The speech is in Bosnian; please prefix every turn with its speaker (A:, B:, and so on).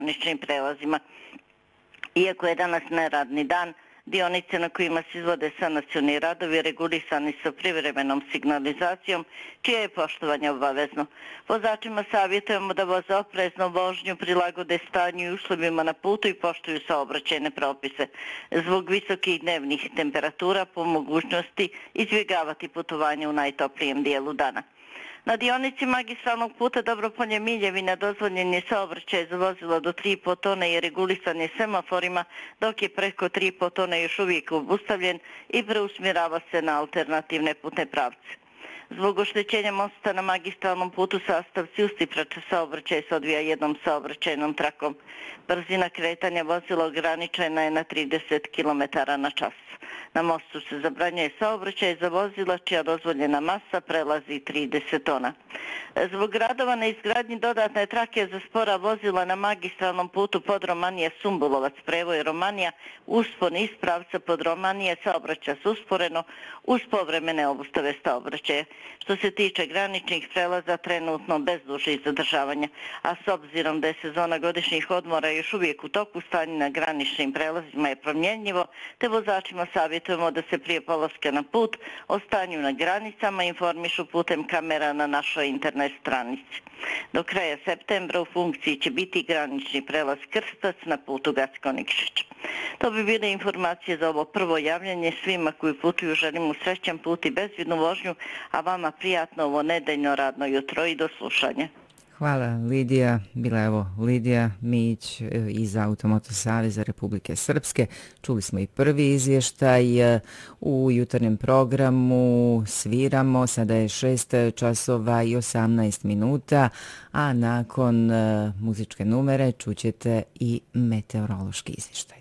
A: graničnim prelazima. Iako je danas neradni dan, dionice na kojima se izvode sanacioni radovi regulisani sa privremenom signalizacijom, čije je poštovanje obavezno. Vozačima savjetujemo da voze oprezno, vožnju prilagode stanju i uslovima na putu i poštuju saobraćajne propise. Zbog visokih dnevnih temperatura po mogućnosti izbjegavati putovanje u najtoplijem dijelu dana. Na dionici magistralnog puta Dobropolje-Miljevina dozvoljen je saobraćaj za vozila do 3,5 tone i regulisan je semaforima, dok je preko 3,5 tone još uvijek obustavljen i preusmjerava se na alternativne putne pravce. Zbog oštećenja mosta na magistralnom putu sastav Ćustiprača saobraćaj se odvija jednom saobraćajnom trakom. Brzina kretanja vozila ograničena je na 30 km/h. Na mostu se zabranjuje saobraćaj za vozila čija dozvoljena masa prelazi 30 tona. Zbog radova na izgradnji dodatne trake za spora vozila na magistralnom putu Podromanija-Sumbulovac, prevoj Romanija, uspon iz pravca Podromanije saobraća se usporeno uz povremene obustave saobraćaja. Što se tiče graničnih prelaza, trenutno bez dužih zadržavanja, a s obzirom da je sezona godišnjih odmora još uvijek u toku, stanje na graničnim prelazima je promjenjivo, te vozačima savjetujemo da se prije polaska na put o stanju na granicama informišu putem kamera na našoj internet stranici. Do kraja septembra u funkciji će biti granični prelaz Krstac na putu Gacko-Nikšić. To bi bile informacije za ovo prvo javljanje. Svima koji putuju želimo srećan put i bezbjednu vožnju, a vama prijatno ovo nedeljno radno jutro i do slušanja.
B: Hvala Lidija. Bila je ovo Lidija Mić iz Automoto Saveza Republike Srpske. Čuli smo i prvi izvještaj u jutarnjem programu. Sviramo, sada je 6 časova i 18 minuta, a nakon muzičke numere čućete i meteorološki izvještaj.